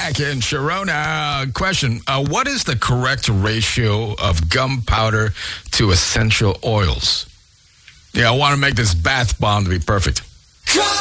back in Sharona. Question, what is the correct ratio of gunpowder to essential oils? Yeah, I want to make this bath bomb to be perfect.